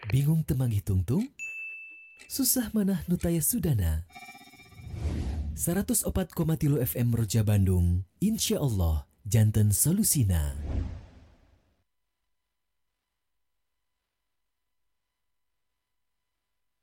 Bingung temang hitungtung? Susah manah nutaya sudana. 104,3 FM Roja Bandung, insya Allah janten solusina.